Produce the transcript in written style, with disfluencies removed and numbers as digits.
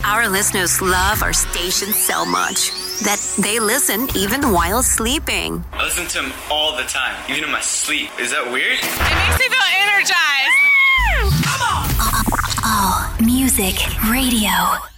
Our listeners love our station so much that they listen even while sleeping. I listen to him all the time, even in my sleep. Is that weird? It makes me feel energized. Come on! All music radio.